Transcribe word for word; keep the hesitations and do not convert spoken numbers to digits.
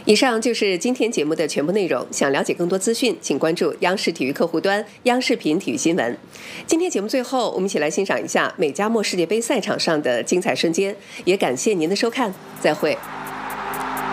以上就是今天节目的全部内容。想了解更多资讯，请关注央视体育客户端、央视频体育新闻。今天节目最后，我们一起来欣赏一下美加墨世界杯赛场上的精彩瞬间。也感谢您的收看，再会。